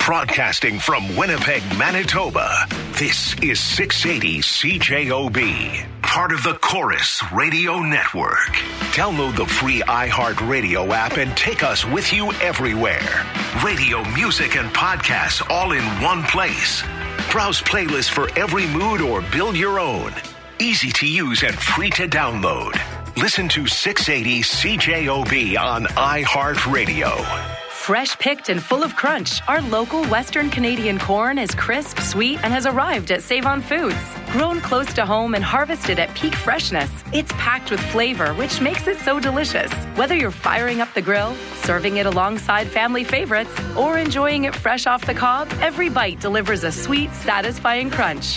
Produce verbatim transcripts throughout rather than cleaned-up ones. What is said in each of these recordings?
Broadcasting from Winnipeg, Manitoba, this is six eighty C J O B, part of the Chorus Radio Network. Download the free iHeartRadio app and take us with you everywhere. Radio, music, and podcasts all in one place. Browse playlists for every mood or build your own. Easy to use and free to download. Listen to six eighty C J O B on iHeartRadio. Fresh picked and full of crunch, our local Western Canadian corn is crisp, sweet, and has arrived at Save-On Foods. Grown close to home and harvested at peak freshness, it's packed with flavor, which makes it so delicious. Whether you're firing up the grill, serving it alongside family favorites, or enjoying it fresh off the cob, every bite delivers a sweet, satisfying crunch.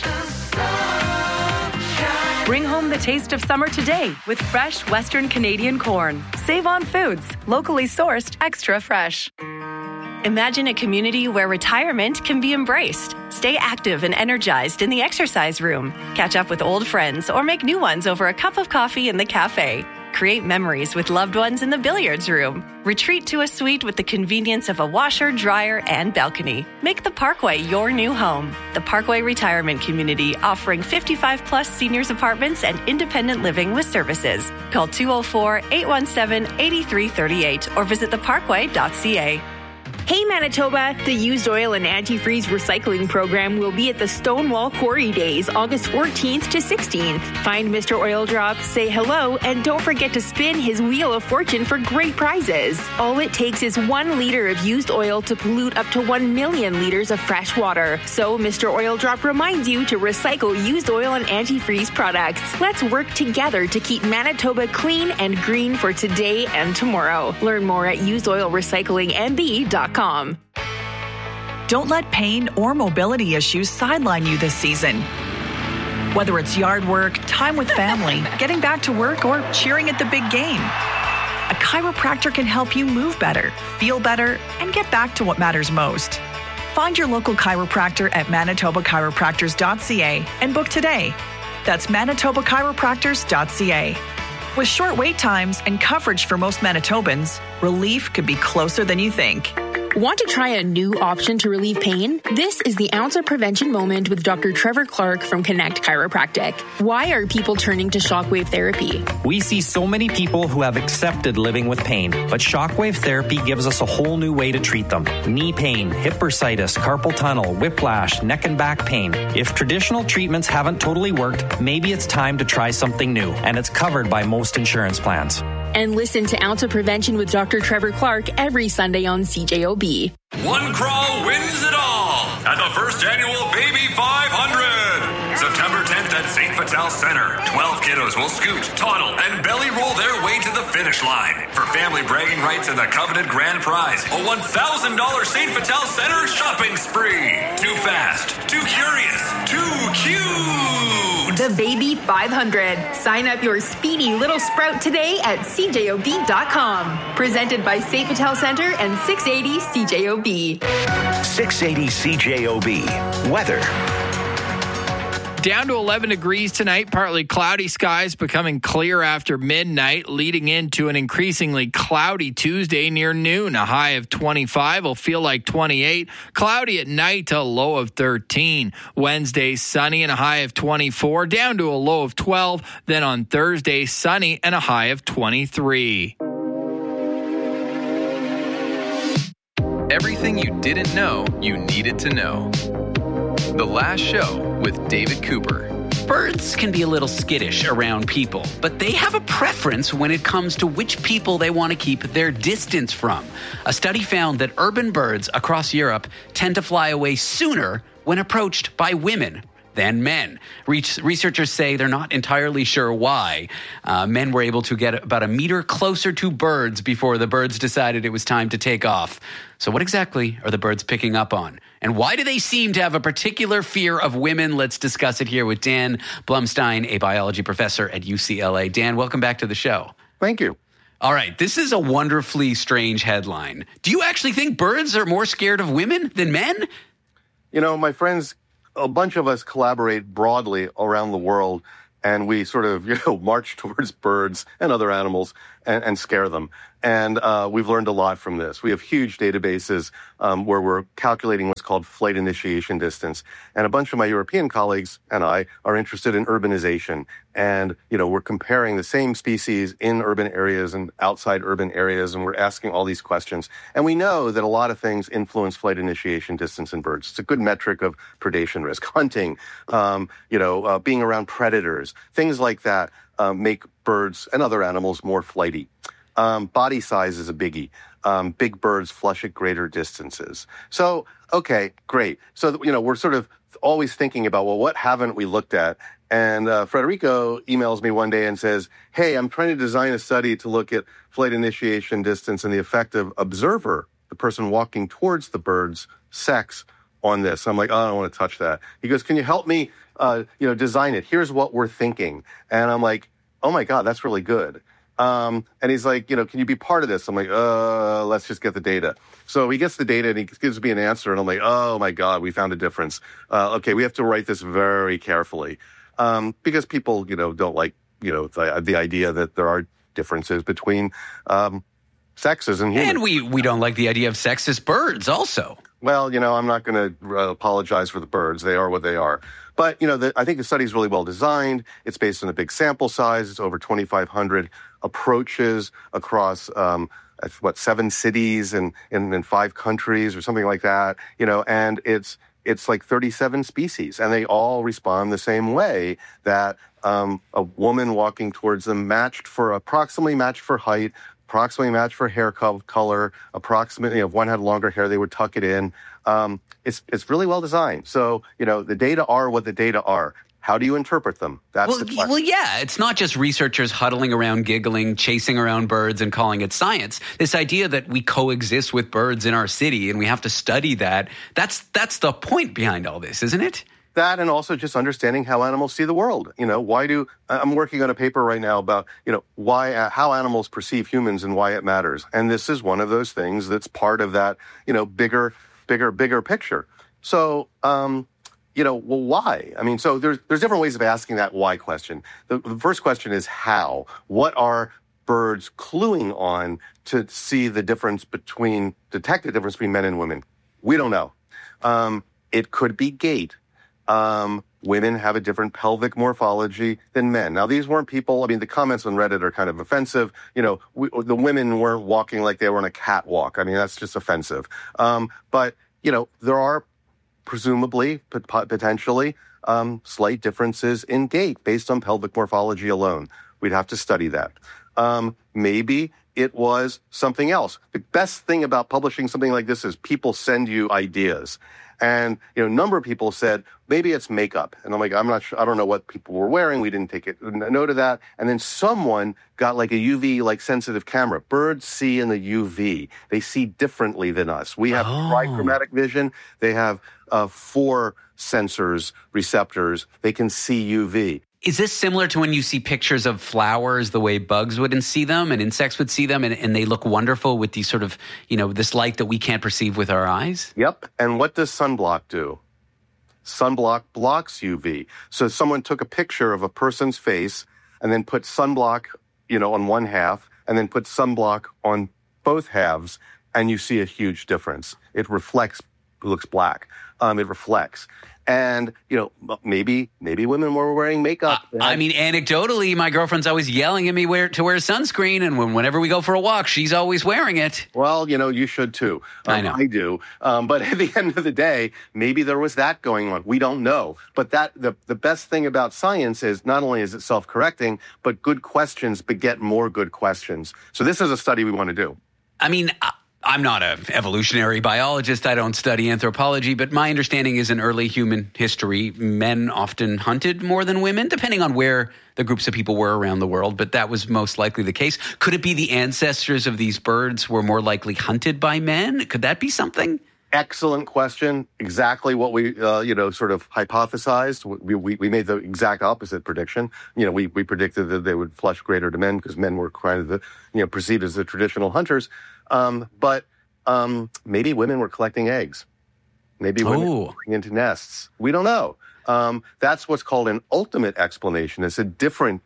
Bring home the taste of summer today with fresh Western Canadian corn. Save on Foods, locally sourced, extra fresh. Imagine a community where retirement can be embraced. Stay active and energized in the exercise room. Catch up with old friends or make new ones over a cup of coffee in the cafe. Create memories with loved ones in the billiards room. Retreat to a suite with the convenience of a washer, dryer, and balcony. Make the Parkway your new home. The Parkway Retirement Community, offering fifty-five plus seniors apartments and independent living with services. Call two oh four, eight one seven, eight three three eight or visit the parkway dot c a. Hey Manitoba, the Used Oil and Antifreeze Recycling Program will be at the Stonewall Quarry Days, August fourteenth to sixteenth. Find Mister Oil Drop, say hello, and don't forget to spin his Wheel of Fortune for great prizes. All it takes is one liter of used oil to pollute up to one million liters of fresh water. So Mister Oil Drop reminds you to recycle used oil and antifreeze products. Let's work together to keep Manitoba clean and green for today and tomorrow. Learn more at used oil recycling m b dot com. Don't let pain or mobility issues sideline you this season. Whether it's yard work, time with family, getting back to work, or cheering at the big game, a chiropractor can help you move better, feel better, and get back to what matters most. Find your local chiropractor at manitoba chiropractors dot c a and book today. That's manitoba chiropractors dot c a. With short wait times and coverage for most Manitobans, relief could be closer than you think. Want to try a new option to relieve pain? This is the Ounce of Prevention Moment with Doctor Trevor Clark from Connect Chiropractic. Why are people turning to shockwave therapy? We see so many people who have accepted living with pain, but shockwave therapy gives us a whole new way to treat them. Knee pain, hip bursitis, carpal tunnel, whiplash, neck and back pain. If traditional treatments haven't totally worked, maybe it's time to try something new, and it's covered by most insurance plans. And listen to Ounce of Prevention with Doctor Trevor Clark every Sunday on C J O B. One crawl wins it all at the first annual Baby five hundred. September tenth at Saint Vital Center. twelve kiddos will scoot, toddle, and belly roll their way to the finish line. For family bragging rights and the coveted grand prize, a one thousand dollars Saint Vital Center shopping spree. Too fast, too curious, too cute. The Baby five hundred. Sign up your speedy little sprout today at c j o b dot com. Presented by Saint Vital Center and six eighty C J O B. six eighty C J O B. Weather. Down to eleven degrees tonight, partly cloudy skies becoming clear after midnight, leading into an increasingly cloudy Tuesday near noon. A high of twenty-five will feel like twenty-eight. Cloudy at night to a low of thirteen. Wednesday, sunny and a high of twenty-four, down to a low of twelve. Then on Thursday, sunny and a high of twenty-three. Everything you didn't know you needed to know. The Last Show with David Cooper. Birds can be a little skittish around people, but they have a preference when it comes to which people they want to keep their distance from. A study found that urban birds across Europe tend to fly away sooner when approached by women than men. Re- researchers say they're not entirely sure why. Uh, men were able to get about a meter closer to birds before the birds decided it was time to take off. So what exactly are the birds picking up on? And why do they seem to have a particular fear of women? Let's discuss it here with Dan Blumstein, a biology professor at U C L A. Dan, welcome back to the show. Thank you. All right, this is a wonderfully strange headline. Do you actually think birds are more scared of women than men? You know, my friends, a bunch of us collaborate broadly around the world, and we sort of, you know, march towards birds and other animals and, and scare them. And uh, we've learned a lot from this. We have huge databases um, where we're calculating what's called flight initiation distance. And a bunch of my European colleagues and I are interested in urbanization. And, you know, we're comparing the same species in urban areas and outside urban areas, and we're asking all these questions. And we know that a lot of things influence flight initiation distance in birds. It's a good metric of predation risk. Hunting, um, you know, uh, being around predators, things like that uh, make birds and other animals more flighty. Um, body size is a biggie. Um, big birds flush at greater distances. So, okay, great. So, you know, we're sort of always thinking about, well, what haven't we looked at? And uh, Federico emails me one day and says, hey, I'm trying to design a study to look at flight initiation distance and the effect of observer, the person walking towards the bird's sex, on this. I'm like, oh, I don't want to touch that. He goes, can you help me, uh, you know, design it? Here's what we're thinking. And I'm like, oh my God, that's really good. Um, and he's like, you know, can you be part of this? I'm like, uh, let's just get the data. So he gets the data and he gives me an answer. And I'm like, oh my God, we found a difference. Uh, okay, we have to write this very carefully. Um, because people, you know, don't like, you know, the, the idea that there are differences between, um, sexes and humans. And we, we don't like the idea of sexist birds also. Well, you know, I'm not going to uh, apologize for the birds. They are what they are. But, you know, the, I think the study is really well designed. It's based on a big sample size. It's over twenty-five hundred approaches across, um, what, seven cities and in, in five countries or something like that, you know, and it's it's like thirty-seven species, and they all respond the same way, that um, a woman walking towards them matched for, approximately matched for height, approximately matched for hair co- color, approximately, you know, if one had longer hair, they would tuck it in. Um, it's it's really well designed. So, you know, the data are what the data are. How do you interpret them? That's well, the question. Well, yeah, it's not just researchers huddling around, giggling, chasing around birds and calling it science. This idea that we coexist with birds in our city and we have to study that, that's that's the point behind all this, isn't it? That, and also just understanding how animals see the world. You know, why do, I'm working on a paper right now about, you know, why, uh, how animals perceive humans and why it matters. And this is one of those things that's part of that, you know, bigger, bigger, bigger picture. So, um, you know, well, why? I mean, so there's, there's different ways of asking that why question. The, the first question is how. What are birds cluing on to see the difference between, detect the difference between men and women? We don't know. Um, it could be gait. Um, women have a different pelvic morphology than men. Now, these weren't people, I mean, the comments on Reddit are kind of offensive. You know, we, the women weren't walking like they were on a catwalk. I mean, that's just offensive. Um, but, you know, there are presumably, potentially, um, slight differences in gait based on pelvic morphology alone. We'd have to study that. Um, maybe it was something else. The best thing about publishing something like this is people send you ideas. And, you know, a number of people said, maybe it's makeup. And I'm like, I'm not sure. I don't know what people were wearing. We didn't take it, note of that. And then someone got like a U V, like sensitive camera. Birds see in the U V. They see differently than us. We have oh. trichromatic vision. They have uh, four sensors, receptors. They can see U V. Is this similar to when you see pictures of flowers, the way bugs would see them and insects would see them, and, and they look wonderful with these sort of, you know, this light that we can't perceive with our eyes? Yep. And what does sunblock do? Sunblock blocks U V. So someone took a picture of a person's face and then put sunblock, you know, on one half and then put sunblock on both halves, and you see a huge difference. It reflects, it looks black. Um, it reflects. And, you know, maybe maybe women were wearing makeup. Uh, I mean, anecdotally, my girlfriend's always yelling at me where, to wear sunscreen. And when, whenever we go for a walk, she's always wearing it. Well, you know, you should too. Um, I know. I do. Um, but at the end of the day, maybe there was that going on. We don't know. But that the, the best thing about science is not only is it self-correcting, but good questions beget more good questions. So this is a study we want to do. I mean, I- I'm not an evolutionary biologist. I don't study anthropology, but my understanding is in early human history, men often hunted more than women, depending on where the groups of people were around the world. But that was most likely the case. Could it be the ancestors of these birds were more likely hunted by men? Could that be something? Excellent question. Exactly what we, uh, you know, sort of hypothesized. We, we we made the exact opposite prediction. You know, we, we predicted that they would flush greater to men because men were kind of the, you know, perceived as the traditional hunters. Um, but um, maybe women were collecting eggs. Maybe women Ooh. were going into nests. We don't know. Um, that's what's called an ultimate explanation. It's a different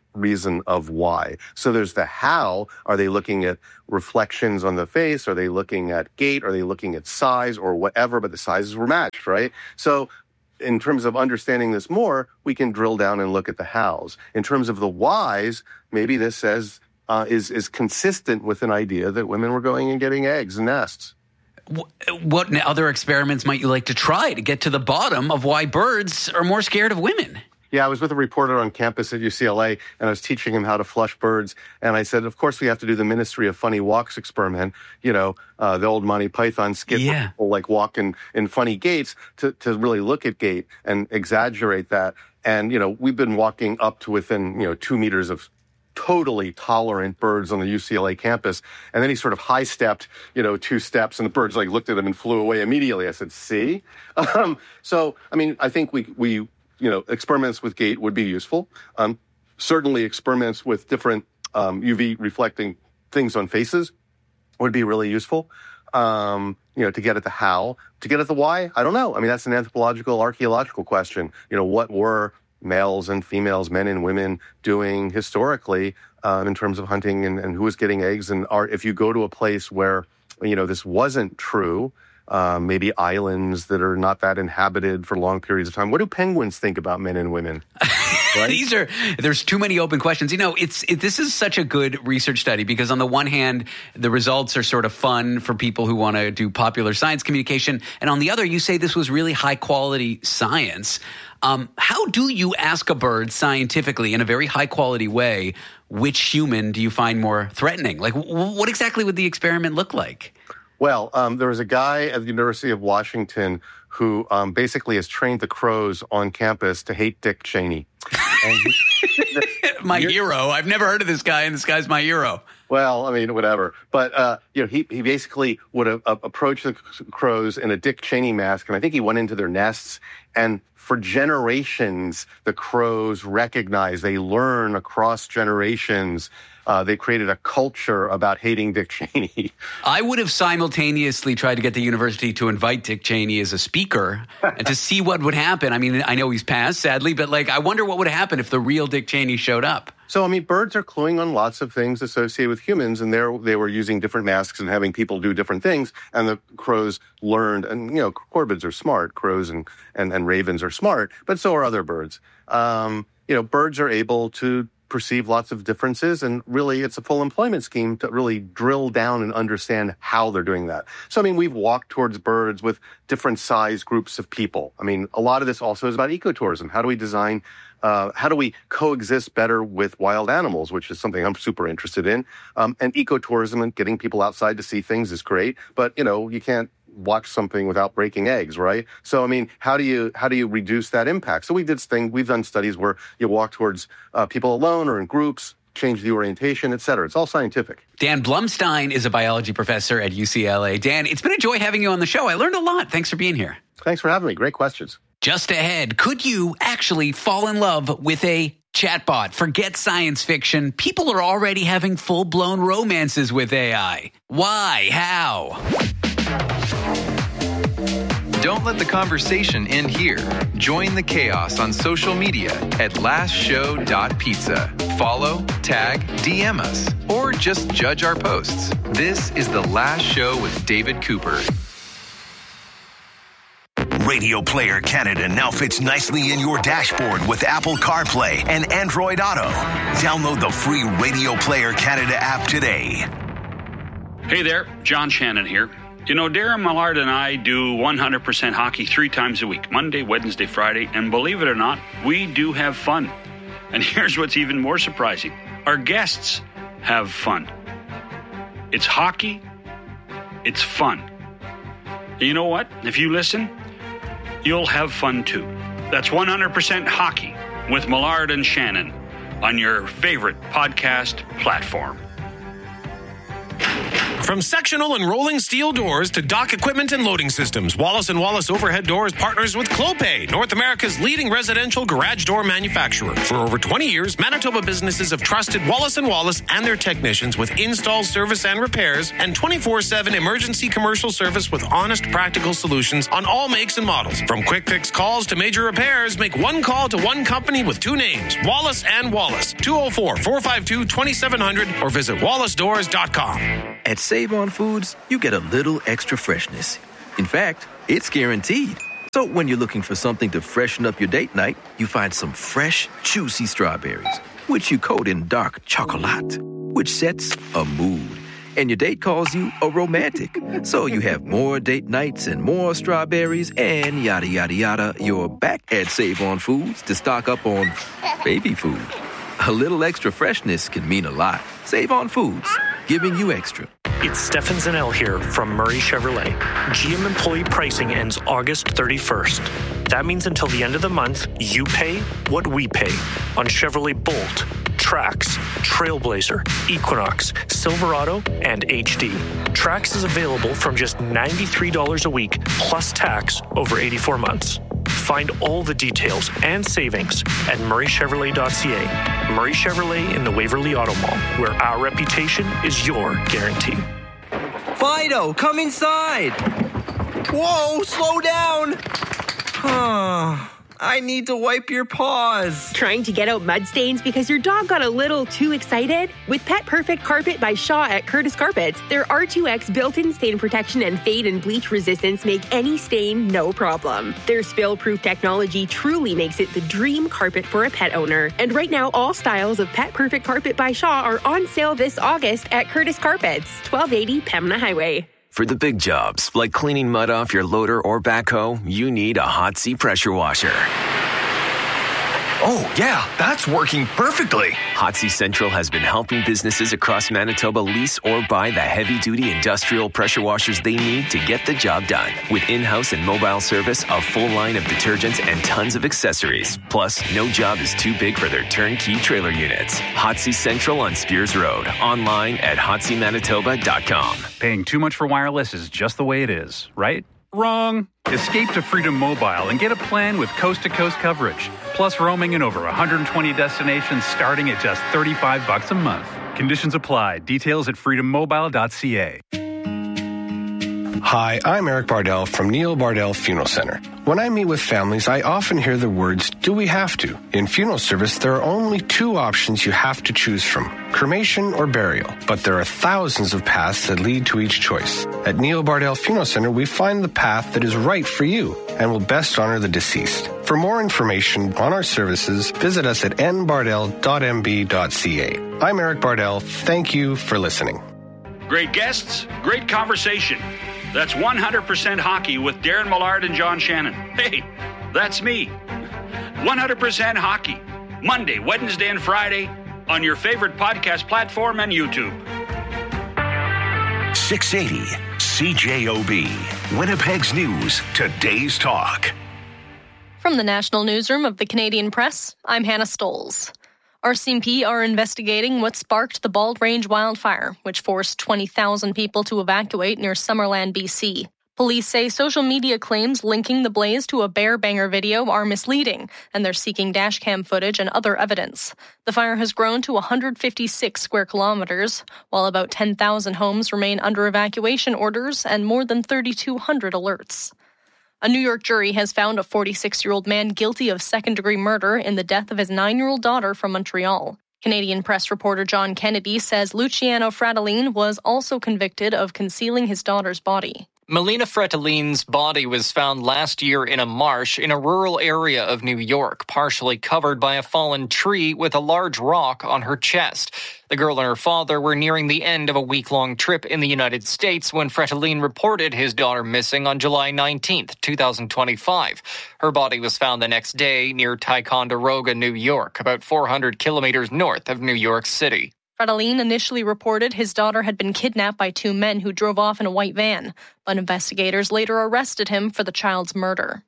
reason of why. So there's the how. Are they looking at reflections on the face? Are they looking at gait? Are they looking at size or whatever? But the sizes were matched, right? So in terms of understanding this more, we can drill down and look at the hows. In terms of the whys, maybe this says uh, is is consistent with an idea that women were going and getting eggs and nests. What other experiments might you like to try to get to the bottom of why birds are more scared of women? Yeah, I was with a reporter on campus at U C L A, and I was teaching him how to flush birds. And I said, of course, we have to do the Ministry of Funny Walks experiment, you know, uh, the old Monty Python skit Yeah. where people like walk in, in funny gaits to, to really look at gait and exaggerate that. And, you know, we've been walking up to within, you know, two meters of totally tolerant birds on the U C L A campus. And then he sort of high-stepped, you know, two steps, and the birds like looked at him and flew away immediately. I said, see? Um, so, I mean, I think we, we, you know, experiments with gait would be useful. Um, certainly experiments with different um, U V reflecting things on faces would be really useful. Um, you know, to get at the how. To get at the why, I don't know. I mean, that's an anthropological, archaeological question. You know, what were males and females, men and women doing historically um, in terms of hunting and, and who was getting eggs? And are, if you go to a place where, you know, this wasn't true, uh, maybe islands that are not that inhabited for long periods of time, what do penguins think about men and women? Right? These are, there's too many open questions. You know, it's it, this is such a good research study because on the one hand, the results are sort of fun for people who want to do popular science communication. And on the other, you say this was really high quality science. Um, how do you ask a bird scientifically in a very high quality way, which human do you find more threatening? Like, w- what exactly would the experiment look like? Well, um, there was a guy at the University of Washington who um, basically has trained the crows on campus to hate Dick Cheney. And he, my hero. I've never heard of this guy, and this guy's my hero. Well, I mean, whatever. But, uh, you know, he, he basically would have uh, approached the crows in a Dick Cheney mask, and I think he went into their nests, and for generations, the crows recognize, they learn across generations. Uh, they created a culture about hating Dick Cheney. I would have simultaneously tried to get the university to invite Dick Cheney as a speaker and to see what would happen. I mean, I know he's passed, sadly, but like, I wonder what would happen if the real Dick Cheney showed up. So, I mean, birds are cluing on lots of things associated with humans, and there they were using different masks and having people do different things, and the crows learned, and, you know, corvids are smart, crows and, and, and ravens are smart, but so are other birds. Um, you know, birds are able to perceive lots of differences, and really it's a full employment scheme to really drill down and understand how they're doing that. So, I mean, we've walked towards birds with different size groups of people. I mean, a lot of this also is about ecotourism. How do we design, uh, how do we coexist better with wild animals, which is something I'm super interested in. Um, and ecotourism and getting people outside to see things is great, but, you know, you can't watch something without breaking eggs, right? So, I mean, how do you how do you reduce that impact? So we did thing. We've done studies where you walk towards uh, people alone or in groups, change the orientation, et cetera. It's all scientific. Dan Blumstein is a biology professor at U C L A. Dan, it's been a joy having you on the show. I learned a lot. Thanks for being here. Thanks for having me. Great questions. Just ahead, could you actually fall in love with a chatbot? Forget science fiction. People are already having full-blown romances with A I. Why? How? Don't let the conversation end here. Join the chaos on social media at last show dot pizza. Follow, tag, D M us, or just judge our posts. This is The Last Show with David Cooper. Radio Player Canada now fits nicely in your dashboard with Apple CarPlay and Android Auto. Download the free Radio Player Canada app today. Hey there, John Shannon here. You know, Darren Millard and I do one hundred percent hockey three times a week, Monday, Wednesday, Friday, and believe it or not, we do have fun. And here's what's even more surprising. Our guests have fun. It's hockey. It's fun. And you know what? If you listen, you'll have fun too. That's one hundred percent hockey with Millard and Shannon on your favorite podcast platform. From sectional and rolling steel doors to dock equipment and loading systems, Wallace and Wallace Overhead Doors partners with Clopay, North America's leading residential garage door manufacturer. For over twenty years, Manitoba businesses have trusted Wallace and Wallace and their technicians with install, service, and repairs, and twenty-four seven emergency commercial service with honest, practical solutions on all makes and models. From quick fix calls to major repairs, make one call to one company with two names, Wallace and Wallace. two oh four, four five two, two seven zero zero or visit wallace doors dot com. At Save On Foods, you get a little extra freshness. In fact, it's guaranteed. So when you're looking for something to freshen up your date night, you find some fresh, juicy strawberries, which you coat in dark chocolate, which sets a mood. And your date calls you a romantic. So you have more date nights and more strawberries and yada, yada, yada. You're back at Save On Foods to stock up on baby food. A little extra freshness can mean a lot. Save On Foods, giving you extra. It's Stefan Zanel here from Murray Chevrolet. G M employee pricing ends August thirty-first. That means until the end of the month, you pay what we pay on Chevrolet Bolt, Trax, Trailblazer, Equinox, Silverado, and H D. Trax is available from just ninety-three dollars a week plus tax over eighty-four months. Find all the details and savings at murray chevrolet dot c a. Murray Chevrolet in the Waverly Auto Mall, where our reputation is your guarantee. Fido, come inside! Whoa, slow down! I need to wipe your paws. Trying to get out mud stains because your dog got a little too excited? With Pet Perfect Carpet by Shaw at Curtis Carpets, their R two X built-in stain protection and fade and bleach resistance make any stain no problem. Their spill-proof technology truly makes it the dream carpet for a pet owner. And right now, all styles of Pet Perfect Carpet by Shaw are on sale this August at Curtis Carpets, twelve eighty Pembina Highway. For the big jobs, like cleaning mud off your loader or backhoe, you need a Hot Sea pressure washer. Oh, yeah, that's working perfectly. Hot Sea Central has been helping businesses across Manitoba lease or buy the heavy-duty industrial pressure washers they need to get the job done. With in-house and mobile service, a full line of detergents, and tons of accessories. Plus, no job is too big for their turnkey trailer units. Hot Sea Central on Spears Road. Online at hot sea manitoba dot com. Paying too much for wireless is just the way it is, right? Wrong. Escape to Freedom Mobile and get a plan with coast-to-coast coverage, plus roaming in over one hundred twenty destinations starting at just thirty-five bucks a month. Conditions apply. Details at freedom mobile dot c a. Hi, I'm Eric Bardell from Neil Bardell Funeral Center. When I meet with families, I often hear the words, do we have to? In funeral service, there are only two options you have to choose from, cremation or burial. But there are thousands of paths that lead to each choice. At Neil Bardell Funeral Center, we find the path that is right for you and will best honor the deceased. For more information on our services, visit us at n bardell dot m b dot c a. I'm Eric Bardell. Thank you for listening. Great guests, great conversation. That's one hundred percent Hockey with Darren Millard and John Shannon. Hey, that's me. one hundred percent Hockey. Monday, Wednesday, and Friday on your favorite podcast platform and YouTube. six eighty C J O B. Winnipeg's News. Today's Talk. From the National Newsroom of the Canadian Press, I'm Hannah Stoles. R C M P are investigating what sparked the Bald Range wildfire, which forced twenty thousand people to evacuate near Summerland, B C. Police say social media claims linking the blaze to a bear banger video are misleading, and they're seeking dashcam footage and other evidence. The fire has grown to one hundred fifty-six square kilometers, while about ten thousand homes remain under evacuation orders and more than three thousand two hundred alerts. A New York jury has found a forty-six-year-old man guilty of second-degree murder in the death of his nine-year-old daughter from Montreal. Canadian press reporter John Kennedy says Luciano Fratellin was also convicted of concealing his daughter's body. Melina Fratellin's body was found last year in a marsh in a rural area of New York, partially covered by a fallen tree with a large rock on her chest. The girl and her father were nearing the end of a week-long trip in the United States when Fratellin reported his daughter missing on July nineteenth, twenty twenty-five. Her body was found the next day near Ticonderoga, New York, about four hundred kilometers north of New York City. Fratellin initially reported his daughter had been kidnapped by two men who drove off in a white van, but investigators later arrested him for the child's murder.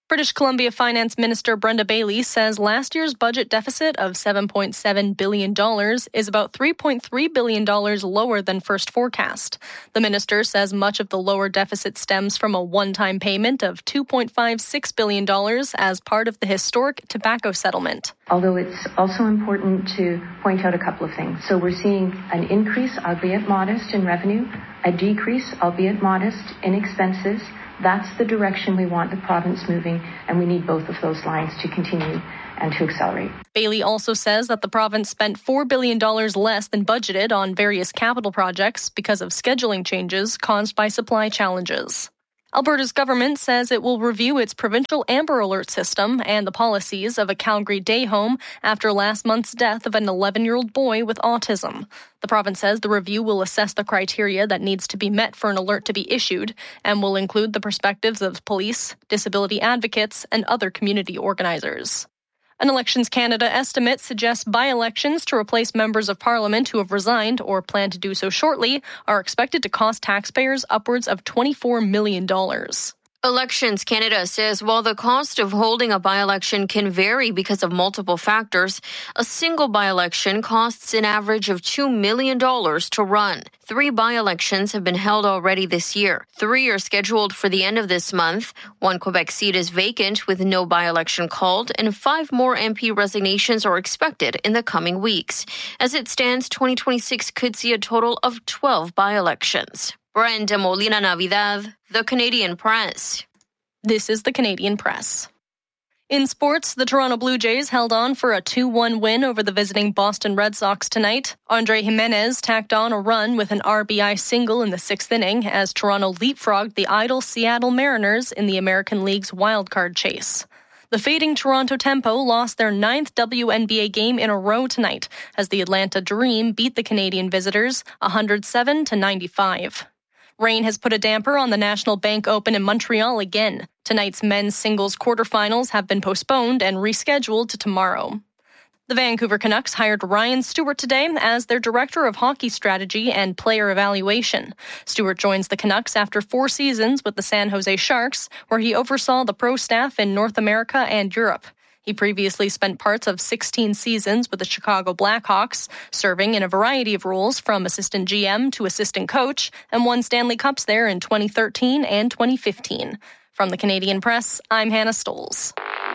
British Columbia Finance Minister Brenda Bailey says last year's budget deficit of seven point seven billion dollars is about three point three billion dollars lower than first forecast. The minister says much of the lower deficit stems from a one-time payment of two point five six billion dollars as part of the historic tobacco settlement. Although it's also important to point out a couple of things. So we're seeing an increase, albeit modest, in revenue, a decrease, albeit modest, in expenses. That's the direction we want the province moving, and we need both of those lines to continue and to accelerate. Bailey also says that the province spent four billion dollars less than budgeted on various capital projects because of scheduling changes caused by supply challenges. Alberta's government says it will review its provincial Amber Alert system and the policies of a Calgary day home after last month's death of an eleven-year-old boy with autism. The province says the review will assess the criteria that needs to be met for an alert to be issued and will include the perspectives of police, disability advocates, and other community organizers. An Elections Canada estimate suggests by-elections to replace members of parliament who have resigned or plan to do so shortly are expected to cost taxpayers upwards of twenty-four million dollars. Elections Canada says while the cost of holding a by-election can vary because of multiple factors, a single by-election costs an average of two million dollars to run. Three by-elections have been held already this year. Three are scheduled for the end of this month. One Quebec seat is vacant with no by-election called, and five more M P resignations are expected in the coming weeks. As it stands, twenty twenty-six could see a total of twelve by-elections. Brenda Molina Navidad, The Canadian Press. This is The Canadian Press. In sports, the Toronto Blue Jays held on for a two one win over the visiting Boston Red Sox tonight. Andre Jimenez tacked on a run with an R B I single in the sixth inning as Toronto leapfrogged the idle Seattle Mariners in the American League's wildcard chase. The fading Toronto Tempo lost their ninth W N B A game in a row tonight as the Atlanta Dream beat the Canadian visitors one hundred seven to ninety-five. Rain has put a damper on the National Bank Open in Montreal again. Tonight's men's singles quarterfinals have been postponed and rescheduled to tomorrow. The Vancouver Canucks hired Ryan Stewart today as their Director of Hockey Strategy and Player Evaluation. Stewart joins the Canucks after four seasons with the San Jose Sharks, where he oversaw the pro staff in North America and Europe. He previously spent parts of sixteen seasons with the Chicago Blackhawks, serving in a variety of roles from assistant G M to assistant coach, and won Stanley Cups there in twenty thirteen and twenty fifteen. From the Canadian Press, I'm Hannah Stoles.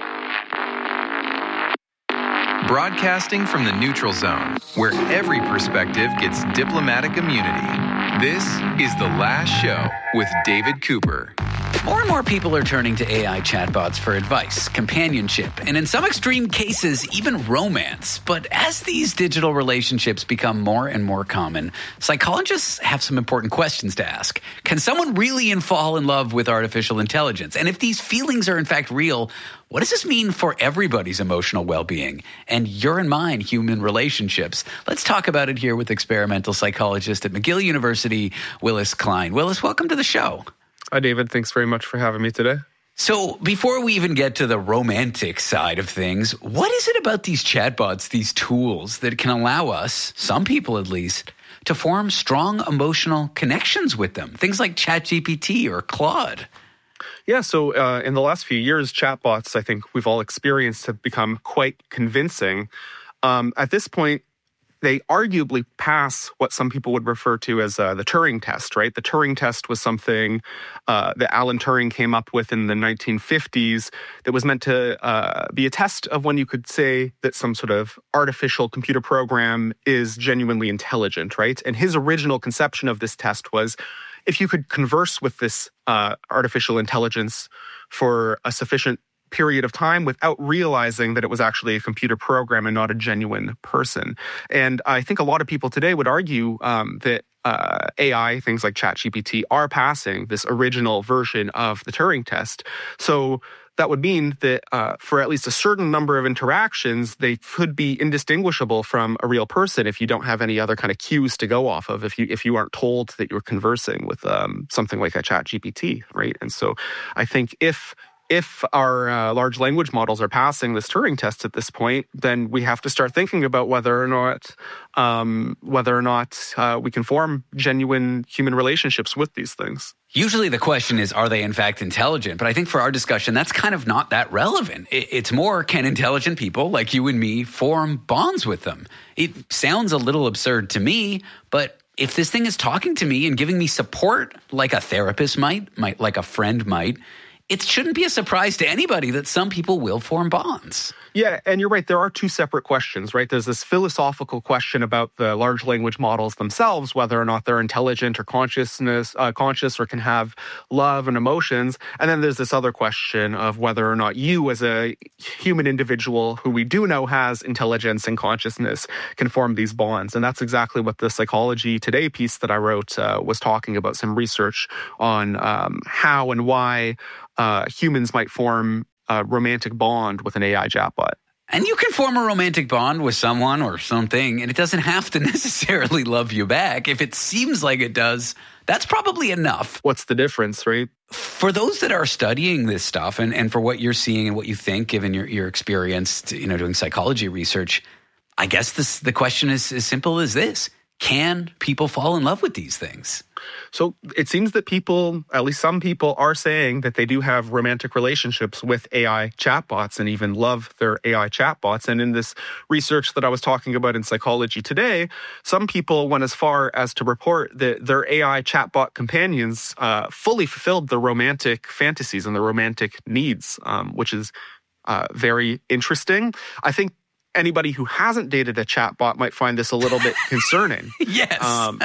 Broadcasting from the neutral zone, where every perspective gets diplomatic immunity. This is The Last Show with David Cooper. More and more people are turning to A I chatbots for advice, companionship, and in some extreme cases, even romance. But as these digital relationships become more and more common, psychologists have some important questions to ask. Can someone really fall in love with artificial intelligence? And if these feelings are in fact real, what does this mean for everybody's emotional well-being and your and mine human relationships? Let's talk about it here with experimental psychologist at McGill University, Willis Klein. Willis, welcome to the show. Hi, David. Thanks very much for having me today. So before we even get to the romantic side of things, what is it about these chatbots, these tools that can allow us, some people at least, to form strong emotional connections with them? Things like ChatGPT or Claude. Yeah, so uh, in the last few years, chatbots, I think we've all experienced, have become quite convincing. Um, at this point, they arguably pass what some people would refer to as uh, the Turing test, right? The Turing test was something uh, that Alan Turing came up with in the nineteen fifties that was meant to uh, be a test of when you could say that some sort of artificial computer program is genuinely intelligent, right? And his original conception of this test was if you could converse with this uh, artificial intelligence for a sufficient period of time without realizing that it was actually a computer program and not a genuine person. And I think a lot of people today would argue um, that uh, A I, things like ChatGPT, are passing this original version of the Turing test. So that would mean that uh, for at least a certain number of interactions, they could be indistinguishable from a real person if you don't have any other kind of cues to go off of, if you if you aren't told that you're conversing with um, something like a ChatGPT, right? And so I think if if our uh, large language models are passing this Turing test at this point, then we have to start thinking about whether or not um, whether or not uh, we can form genuine human relationships with these things. Usually the question is, are they in fact intelligent? But I think for our discussion, that's kind of not that relevant. It's more, can intelligent people like you and me form bonds with them? It sounds a little absurd to me, but if this thing is talking to me and giving me support like a therapist might, might like a friend might, it shouldn't be a surprise to anybody that some people will form bonds. Yeah, and you're right. There are two separate questions, right? There's this philosophical question about the large language models themselves, whether or not they're intelligent or consciousness, uh, conscious or can have love and emotions. And then there's this other question of whether or not you as a human individual who we do know has intelligence and consciousness can form these bonds. And that's exactly what the Psychology Today piece that I wrote uh, was talking about, some research on um, how and why uh, humans might form a romantic bond with an A I chatbot. And you can form a romantic bond with someone or something, and it doesn't have to necessarily love you back. If it seems like it does, that's probably enough. What's the difference, right? For those that are studying this stuff, and, and for what you're seeing and what you think, given your, your experience, you know, doing psychology research, I guess this, the question is as simple as this. Can people fall in love with these things? So it seems that people, at least some people, are saying that they do have romantic relationships with A I chatbots and even love their A I chatbots. And in this research that I was talking about in Psychology Today, some people went as far as to report that their A I chatbot companions uh, fully fulfilled their romantic fantasies and their romantic needs, um, which is uh, very interesting. I think anybody who hasn't dated a chatbot might find this a little bit concerning. Yes. Um,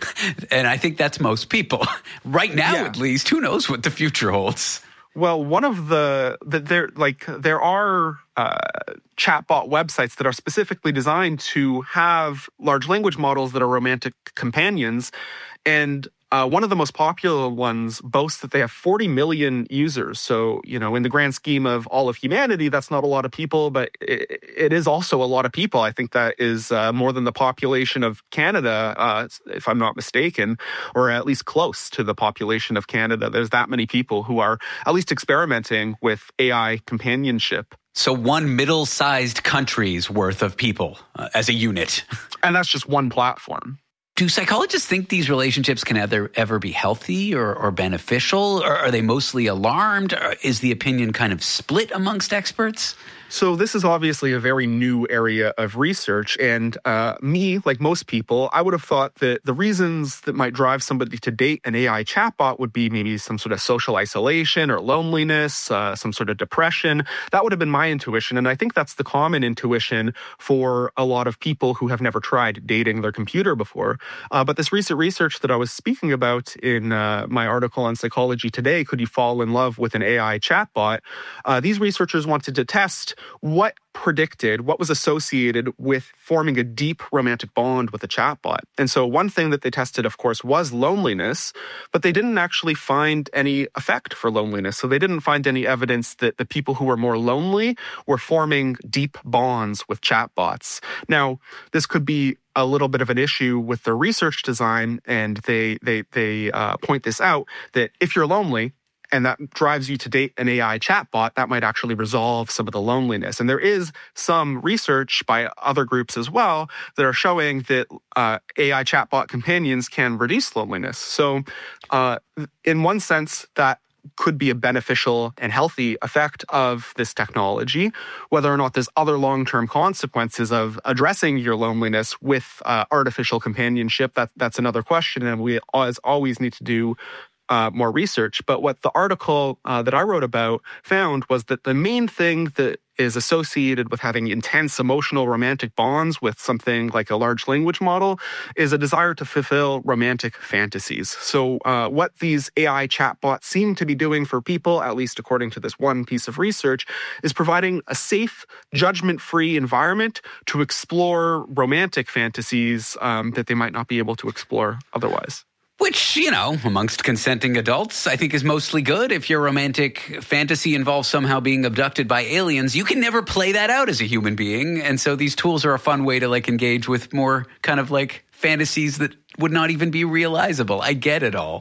and I think that's most people. Right now, yeah. At least, who knows what the future holds? Well, one of the, the there like there are uh, chatbot websites that are specifically designed to have large language models that are romantic companions, and Uh, one of the most popular ones boasts that they have forty million users. So, you know, in the grand scheme of all of humanity, that's not a lot of people, but it, it is also a lot of people. I think that is uh, more than the population of Canada, uh, if I'm not mistaken, or at least close to the population of Canada. There's that many people who are at least experimenting with A I companionship. So one middle-sized country's worth of people uh, as a unit. And that's just one platform. Do psychologists think these relationships can ever, ever be healthy or, or beneficial? Or are they mostly alarmed? Or is the opinion kind of split amongst experts? So this is obviously a very new area of research, and uh, me, like most people, I would have thought that the reasons that might drive somebody to date an A I chatbot would be maybe some sort of social isolation or loneliness, uh, some sort of depression. That would have been my intuition, and I think that's the common intuition for a lot of people who have never tried dating their computer before. Uh, but this recent research that I was speaking about in uh, my article on Psychology Today, Could You Fall in Love with an A I Chatbot? Uh, these researchers wanted to test what predicted, what was associated with forming a deep romantic bond with a chatbot. And so one thing that they tested, of course, was loneliness, but they didn't actually find any effect for loneliness. So they didn't find any evidence that the people who were more lonely were forming deep bonds with chatbots. Now, this could be a little bit of an issue with their research design, and they they they uh, point this out, that if you're lonely, and that drives you to date an A I chatbot, that might actually resolve some of the loneliness. And there is some research by other groups as well that are showing that uh, A I chatbot companions can reduce loneliness. So uh, in one sense, that could be a beneficial and healthy effect of this technology. Whether or not there's other long-term consequences of addressing your loneliness with uh, artificial companionship, that, that's another question, and we as always need to do Uh, more research. But what the article uh, that I wrote about found was that the main thing that is associated with having intense emotional romantic bonds with something like a large language model is a desire to fulfill romantic fantasies. So uh, what these A I chatbots seem to be doing for people, at least according to this one piece of research, is providing a safe, judgment-free environment to explore romantic fantasies um, that they might not be able to explore otherwise. Which, you know, amongst consenting adults, I think is mostly good. If your romantic fantasy involves somehow being abducted by aliens, you can never play that out as a human being. And so these tools are a fun way to, like, engage with more kind of, like, fantasies that would not even be realizable. I get it all.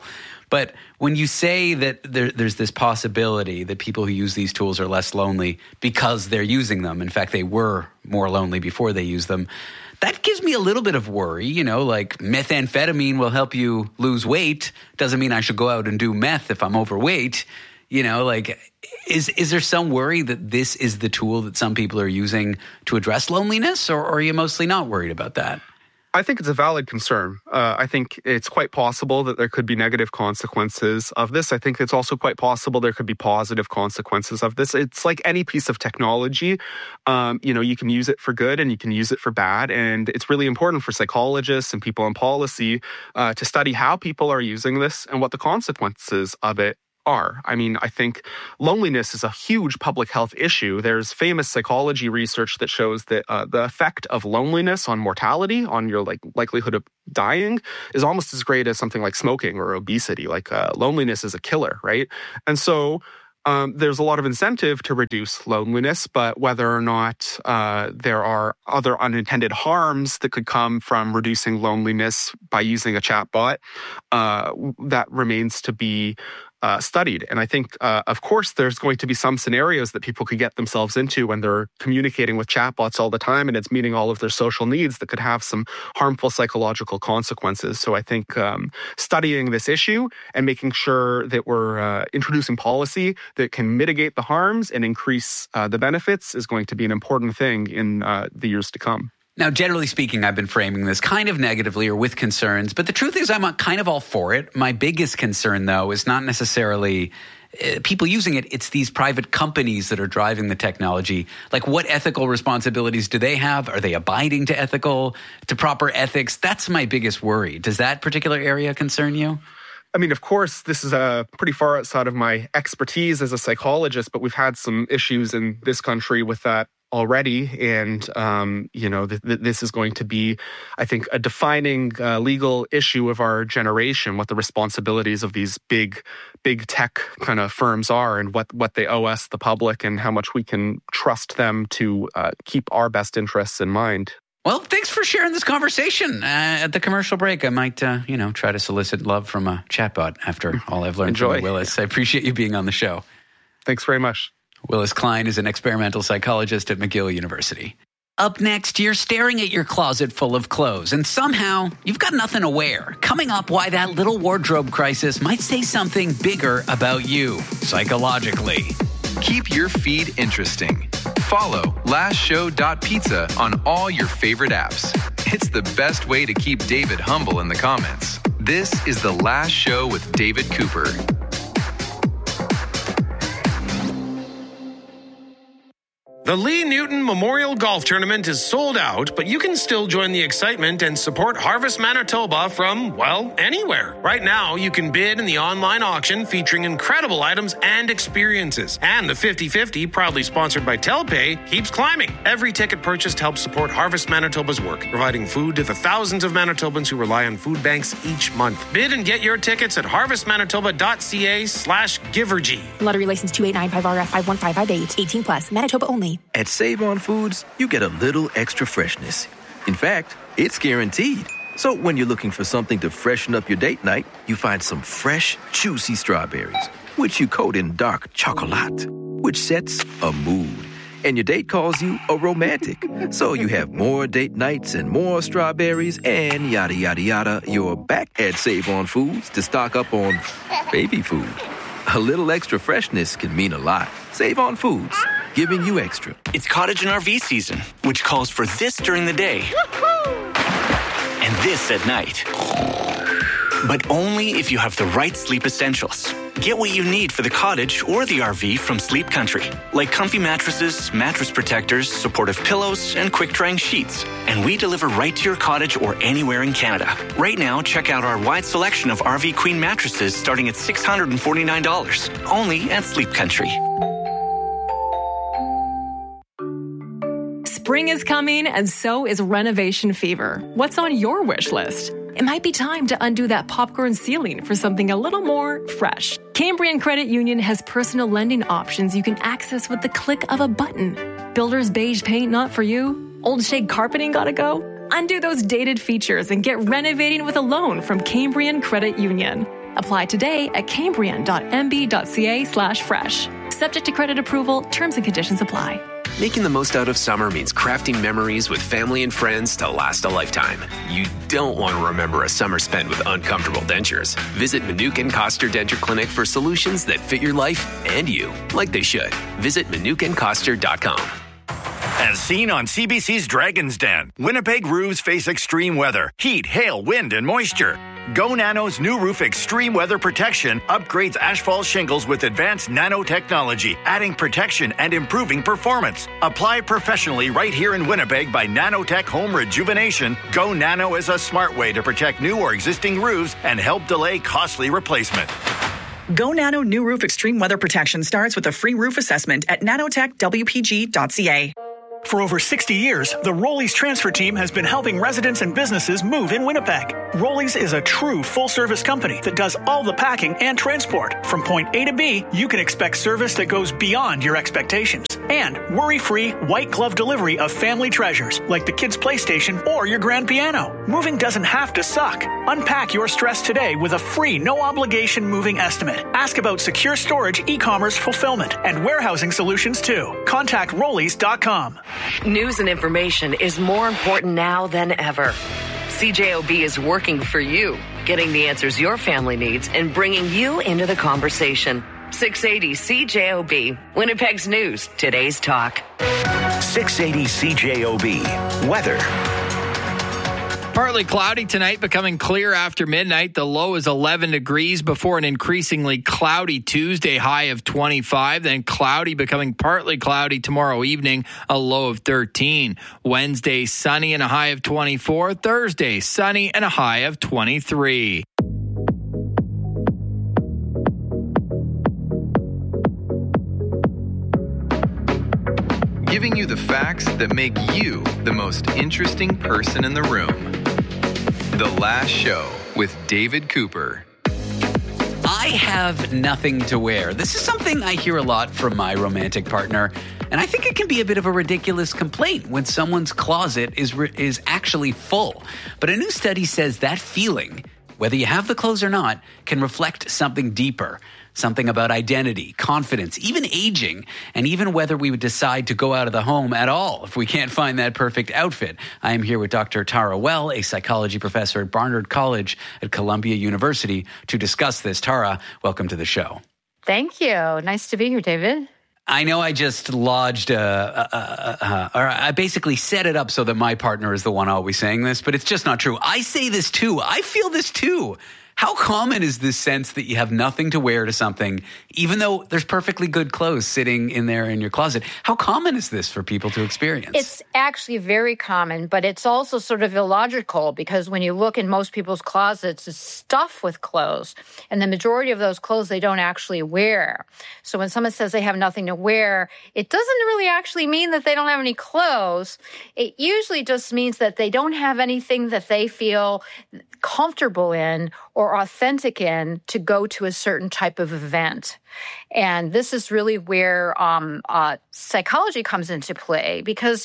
But when you say that there, there's this possibility that people who use these tools are less lonely because they're using them, in fact, they were more lonely before they used them, that gives me a little bit of worry. You know, like methamphetamine will help you lose weight. Doesn't mean I should go out and do meth if I'm overweight. You know, like, is is there some worry that this is the tool that some people are using to address loneliness, or, or are you mostly not worried about that? I think it's a valid concern. Uh, I think it's quite possible that there could be negative consequences of this. I think it's also quite possible there could be positive consequences of this. It's like any piece of technology. Um, you know, you can use it for good and you can use it for bad. And it's really important for psychologists and people in policy uh, to study how people are using this and what the consequences of it are. I mean, I think loneliness is a huge public health issue. There's famous psychology research that shows that uh, the effect of loneliness on mortality, on your like likelihood of dying, is almost as great as something like smoking or obesity. Like uh, loneliness is a killer, right? And so um, there's a lot of incentive to reduce loneliness, but whether or not uh, there are other unintended harms that could come from reducing loneliness by using a chatbot, uh, that remains to be Uh, studied. And I think, uh, of course, there's going to be some scenarios that people could get themselves into when they're communicating with chatbots all the time and it's meeting all of their social needs that could have some harmful psychological consequences. So I think um, studying this issue and making sure that we're uh, introducing policy that can mitigate the harms and increase uh, the benefits is going to be an important thing in uh, the years to come. Now, generally speaking, I've been framing this kind of negatively or with concerns, but the truth is I'm kind of all for it. My biggest concern, though, is not necessarily uh, people using it. It's these private companies that are driving the technology. Like, what ethical responsibilities do they have? Are they abiding to ethical, to proper ethics? That's my biggest worry. Does that particular area concern you? I mean, of course, this is uh, pretty far outside of my expertise as a psychologist, but we've had some issues in this country with that already. And, um, you know, th- th- this is going to be, I think, a defining uh, legal issue of our generation, what the responsibilities of these big, big tech kind of firms are and what, what they owe us, the public, and how much we can trust them to uh, keep our best interests in mind. Well, thanks for sharing this conversation. Uh, at the commercial break, I might, uh, you know, try to solicit love from a chatbot after all I've learned Enjoy. from Willis. I appreciate you being on the show. Thanks very much. Willis Klein is an experimental psychologist at McGill University. Up next, you're staring at your closet full of clothes, and somehow you've got nothing to wear. Coming up, why that little wardrobe crisis might say something bigger about you, psychologically. Keep your feed interesting. Follow last show dot pizza on all your favorite apps. It's the best way to keep David humble in the comments. This is The Last Show with David Cooper. The Lee Newton Memorial Golf Tournament is sold out, but you can still join the excitement and support Harvest Manitoba from, well, anywhere. Right now, you can bid in the online auction featuring incredible items and experiences. And the fifty-fifty, proudly sponsored by Telpay, keeps climbing. Every ticket purchased helps support Harvest Manitoba's work, providing food to the thousands of Manitobans who rely on food banks each month. Bid and get your tickets at harvestmanitoba.ca slash givergy. Lottery license two eight nine five R F five one five five eight. eighteen plus. Manitoba only. At Save On Foods, you get a little extra freshness. In fact, it's guaranteed. So when you're looking for something to freshen up your date night, you find some fresh, juicy strawberries, which you coat in dark chocolate, which sets a mood. And your date calls you a romantic. So you have more date nights and more strawberries and yada, yada, yada. You're back at Save On Foods to stock up on baby food. A little extra freshness can mean a lot. Save On Foods, giving you extra. It's cottage and R V season, which calls for this during the day and this at night. But only if you have the right sleep essentials. Get what you need for the cottage or the R V from Sleep Country, like comfy mattresses, mattress protectors, supportive pillows, and quick-drying sheets. And we deliver right to your cottage or anywhere in Canada. Right now, check out our wide selection of R V Queen mattresses starting at six hundred forty-nine dollars, only at Sleep Country. Spring is coming, and so is renovation fever. What's on your wish list? It might be time to undo that popcorn ceiling for something a little more fresh. Cambrian Credit Union has personal lending options you can access with the click of a button. Builder's beige paint not for you? Old shade carpeting gotta go? Undo those dated features and get renovating with a loan from Cambrian Credit Union. Apply today at cambrian.mb.ca slash fresh. Subject to credit approval, terms and conditions apply. Making the most out of summer means crafting memories with family and friends to last a lifetime. You don't want to remember a summer spent with uncomfortable dentures. Visit Manukin Koster Denture Clinic for solutions that fit your life and you, like they should. Visit Manukin Koster dot com. As seen on C B C's Dragon's Den, Winnipeg roofs face extreme weather, heat, hail, wind, and moisture. Go Nano's new roof extreme weather protection upgrades asphalt shingles with advanced nanotechnology, adding protection and improving performance. Applied professionally right here in Winnipeg by Nanotech Home Rejuvenation, Go Nano is a smart way to protect new or existing roofs and help delay costly replacement. Go Nano New Roof Extreme Weather Protection starts with a free roof assessment at nanotech w p g dot c a. For over sixty years, the Rollies transfer team has been helping residents and businesses move in Winnipeg. Rollies is a true full-service company that does all the packing and transport. From point A to B, you can expect service that goes beyond your expectations. And worry-free, white-glove delivery of family treasures like the kids' PlayStation or your grand piano. Moving doesn't have to suck. Unpack your stress today with a free, no-obligation moving estimate. Ask about secure storage, e-commerce fulfillment, and warehousing solutions too. Contact rollies dot com. News and information is more important now than ever. C J O B is working for you, getting the answers your family needs and bringing you into the conversation. six eighty C J O B, Winnipeg's news, today's talk. six eighty C J O B, weather. Partly cloudy tonight, becoming clear after midnight. The low is eleven degrees before an increasingly cloudy Tuesday high of twenty-five. Then cloudy, becoming partly cloudy tomorrow evening, a low of thirteen. Wednesday, sunny and a high of twenty-four. Thursday, sunny and a high of twenty-three. Giving you the facts that make you the most interesting person in the room. The Last Show with David Cooper. I have nothing to wear. This is something I hear a lot from my romantic partner, and I think it can be a bit of a ridiculous complaint when someone's closet is re- is actually full. But a new study says that feeling, whether you have the clothes or not, can reflect something deeper. Something about identity, confidence, even aging, and even whether we would decide to go out of the home at all if we can't find that perfect outfit. I am here with Doctor Tara Well, a psychology professor at Barnard College at Columbia University, to discuss this. Tara, welcome to the show. Thank you. Nice to be here, David. I know I just lodged, a, a, a, a, or I basically set it up so that my partner is the one always saying this, but it's just not true. I say this too. I feel this too. How common is this sense that you have nothing to wear to something, even though there's perfectly good clothes sitting in there in your closet? How common is this for people to experience? It's actually very common, but it's also sort of illogical because when you look in most people's closets, it's stuffed with clothes, and the majority of those clothes they don't actually wear. So when someone says they have nothing to wear, it doesn't really actually mean that they don't have any clothes. It usually just means that they don't have anything that they feel comfortable in or authentic in to go to a certain type of event. And this is really where um, uh, psychology comes into play, because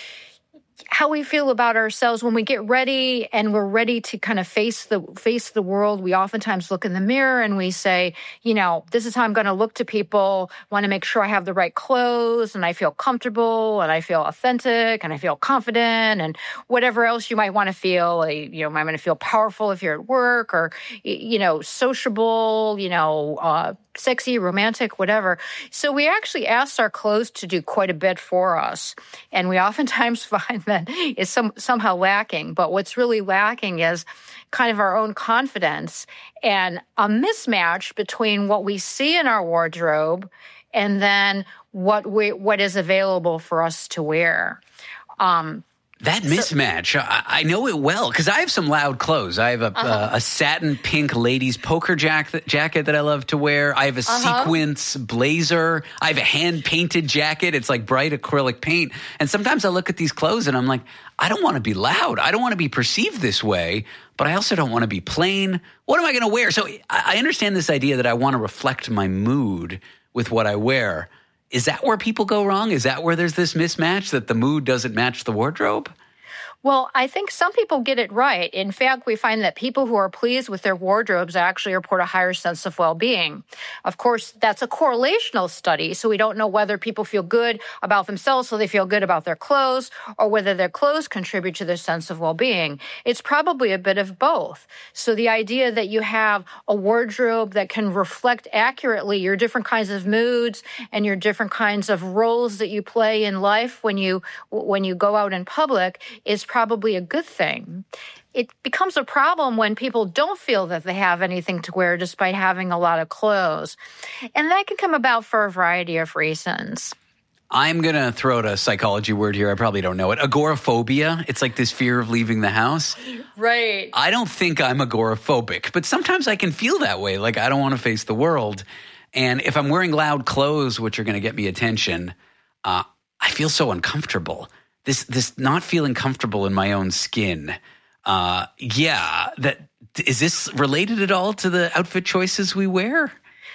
how we feel about ourselves when we get ready and we're ready to kind of face the face the world, we oftentimes look in the mirror and we say, you know, this is how I'm going to look to people. Want to make sure I have the right clothes and I feel comfortable and I feel authentic and I feel confident and whatever else you might want to feel. You know, I'm going to feel powerful if you're at work, or, you know, sociable, you know, uh, sexy, romantic, whatever. So we actually ask our clothes to do quite a bit for us. And we oftentimes find that it's some, somehow lacking. But what's really lacking is kind of our own confidence and a mismatch between what we see in our wardrobe and then what we, what is available for us to wear. Um, That mismatch, I, I know it well because I have some loud clothes. I have a, uh-huh. uh, a satin pink ladies poker jacket, jacket that I love to wear. I have a uh-huh. sequence blazer. I have a hand-painted jacket. It's like bright acrylic paint. And sometimes I look at these clothes and I'm like, I don't want to be loud. I don't want to be perceived this way, but I also don't want to be plain. What am I going to wear? So I understand this idea that I want to reflect my mood with what I wear. Is that where people go wrong? Is that where there's this mismatch, that the mood doesn't match the wardrobe? Well, I think some people get it right. In fact, we find that people who are pleased with their wardrobes actually report a higher sense of well-being. Of course, that's a correlational study, so we don't know whether people feel good about themselves, so they feel good about their clothes, or whether their clothes contribute to their sense of well-being. It's probably a bit of both. So the idea that you have a wardrobe that can reflect accurately your different kinds of moods and your different kinds of roles that you play in life when you when you go out in public is probably a good thing. It becomes a problem when people don't feel that they have anything to wear despite having a lot of clothes. And that can come about for a variety of reasons. I'm going to throw out a psychology word here. I probably don't know it. Agoraphobia. It's like this fear of leaving the house. Right. I don't think I'm agoraphobic, but sometimes I can feel that way. Like I don't want to face the world. And if I'm wearing loud clothes, which are going to get me attention, uh, I feel so uncomfortable. This this not feeling comfortable in my own skin. Uh, yeah, that is this related at all to the outfit choices we wear?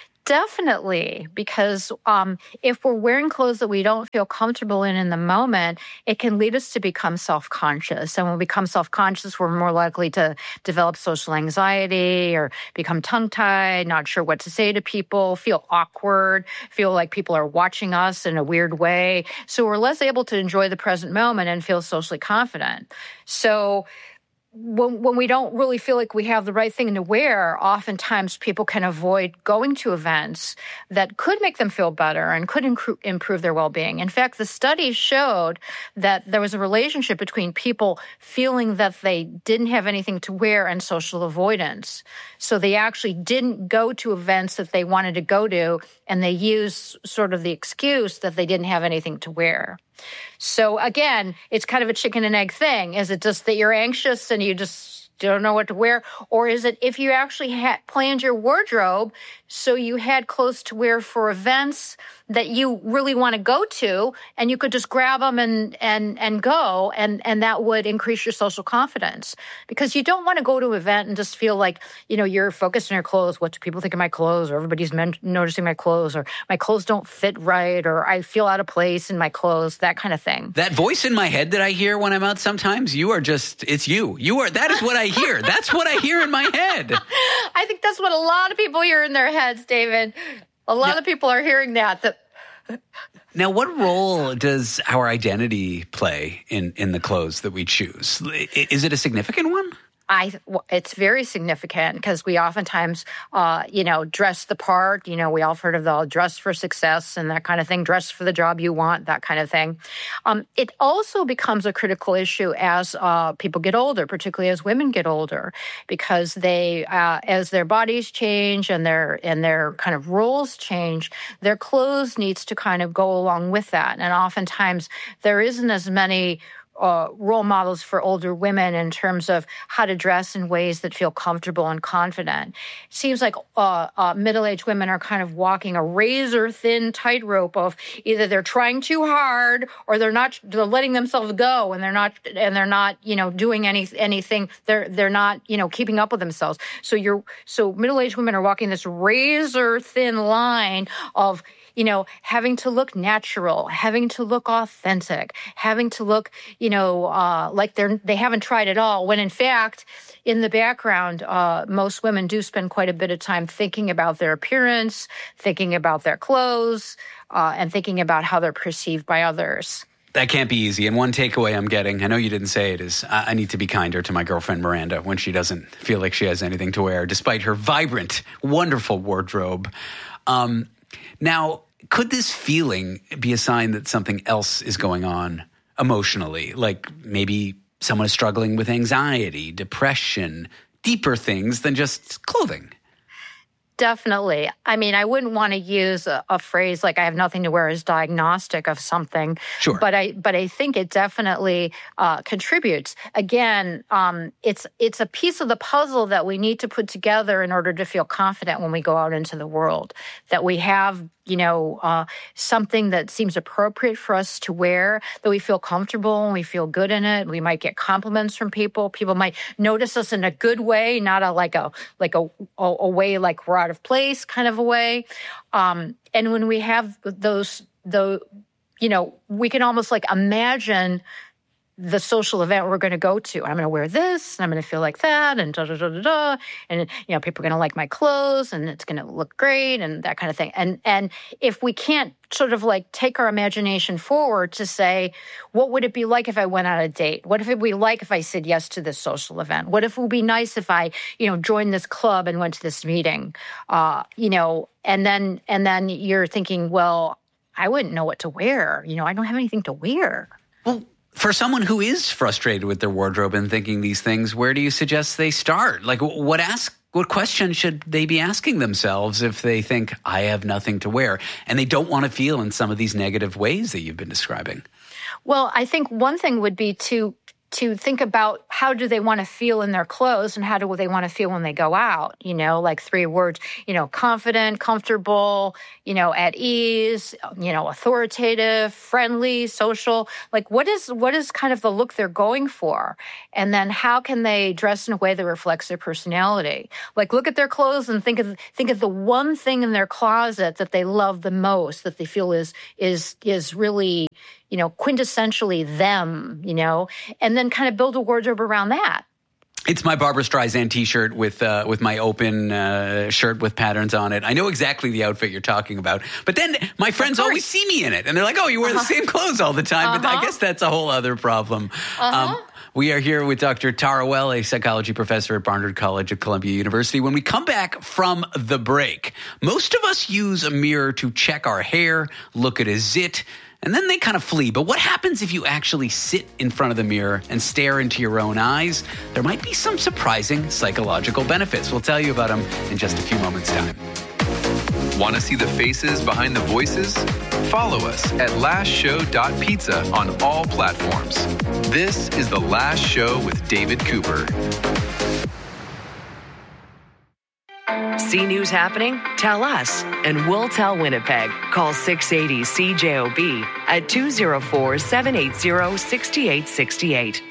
Definitely, because um, if we're wearing clothes that we don't feel comfortable in in the moment, it can lead us to become self-conscious. And when we become self-conscious, we're more likely to develop social anxiety or become tongue-tied, not sure what to say to people, feel awkward, feel like people are watching us in a weird way. So we're less able to enjoy the present moment and feel socially confident. So When, when we don't really feel like we have the right thing to wear, oftentimes people can avoid going to events that could make them feel better and could incru- improve their well-being. In fact, the study showed that there was a relationship between people feeling that they didn't have anything to wear and social avoidance. So they actually didn't go to events that they wanted to go to, and they used sort of the excuse that they didn't have anything to wear. So again, it's kind of a chicken and egg thing. Is it just that you're anxious and you just don't know what to wear? Or is it if you actually had planned your wardrobe so you had clothes to wear for events that you really want to go to, and you could just grab them and and and go, and and that would increase your social confidence? Because you don't want to go to an event and just feel like, you know, you're focused on your clothes. What do people think of my clothes? Or everybody's men- noticing my clothes, or my clothes don't fit right, or I feel out of place in my clothes, that kind of thing. That voice in my head that I hear when I'm out sometimes, you are just, it's you. You are, that is what I hear. That's what I hear in my head. I think that's what a lot of people hear in their heads, David. A lot now, of people are hearing that. that Now, what role does our identity play in, in the clothes that we choose? Is it a significant one? I, it's very significant because we oftentimes, uh, you know, dress the part. You know, we all heard of the dress for success and that kind of thing, dress for the job you want, that kind of thing. Um, it also becomes a critical issue as uh, people get older, particularly as women get older, because they, uh, as their bodies change and their and their kind of roles change, their clothes needs to kind of go along with that. And oftentimes there isn't as many Uh, role models for older women in terms of how to dress in ways that feel comfortable and confident. It seems like uh, uh, middle-aged women are kind of walking a razor-thin tightrope of either they're trying too hard or they're not. They're letting themselves go, and they're not. And they're not. You know, doing any anything. They're they're not. You know, keeping up with themselves. So you're so middle-aged women are walking this razor-thin line of, you know, having to look natural, having to look authentic, having to look, you know, uh, like they're, they haven't tried it all, when in fact, in the background, uh, most women do spend quite a bit of time thinking about their appearance, thinking about their clothes, uh, and thinking about how they're perceived by others. That can't be easy. And one takeaway I'm getting, I know you didn't say it, is I need to be kinder to my girlfriend Miranda when she doesn't feel like she has anything to wear, despite her vibrant, wonderful wardrobe. Um, now, could this feeling be a sign that something else is going on emotionally? Like maybe someone is struggling with anxiety, depression, deeper things than just clothing? Definitely. I mean, I wouldn't want to use a, a phrase like "I have nothing to wear" as diagnostic of something. Sure. But I, but I think it definitely uh, contributes. Again, um, it's it's a piece of the puzzle that we need to put together in order to feel confident when we go out into the world. That we have, you know, uh, something that seems appropriate for us to wear, that we feel comfortable and we feel good in it. We might get compliments from people. People might notice us in a good way, not a like a like a a, a way like we're out of place kind of a way. Um, and when we have those, the, you know, we can almost like imagine the social event we're going to go to. I'm going to wear this, and I'm going to feel like that, and da da da da da. And you know, people are going to like my clothes, and it's going to look great, and that kind of thing. And and if we can't sort of like take our imagination forward to say, what would it be like if I went on a date? What if it would be like if I said yes to this social event? What if it would be nice if I, you know, joined this club and went to this meeting? Uh, you know, and then and then you're thinking, well, I wouldn't know what to wear. You know, I don't have anything to wear. Well, for someone who is frustrated with their wardrobe and thinking these things, where do you suggest they start? Like, what ask? What question should they be asking themselves if they think, I have nothing to wear, and they don't want to feel in some of these negative ways that you've been describing? Well, I think one thing would be to to think about how do they want to feel in their clothes and how do they want to feel when they go out, you know, like three words, you know, confident, comfortable, you know, at ease, you know, authoritative, friendly, social. Like what is what is kind of the look they're going for? And then how can they dress in a way that reflects their personality? Like look at their clothes and think of think of the one thing in their closet that they love the most, that they feel is is is really, you know, quintessentially them, you know, and then kind of build a wardrobe around that. It's my Barbara Streisand T-shirt with uh, with my open uh, shirt with patterns on it. I know exactly the outfit you're talking about. But then my friends always see me in it. And they're like, oh, you wear uh-huh. the same clothes all the time. Uh-huh. But I guess that's a whole other problem. Uh-huh. Um, we are here with Doctor Tara Well, a psychology professor at Barnard College at Columbia University. When we come back from the break, most of us use a mirror to check our hair, look at a zit, and then they kind of flee. But what happens if you actually sit in front of the mirror and stare into your own eyes? There might be some surprising psychological benefits. We'll tell you about them in just a few moments' time. Want to see the faces behind the voices? Follow us at last show dot pizza on all platforms. This is The Last Show with David Cooper. See news happening? Tell us, and we'll tell Winnipeg. Call six eighty C J O B at two oh four, seven eight zero, six eight six eight.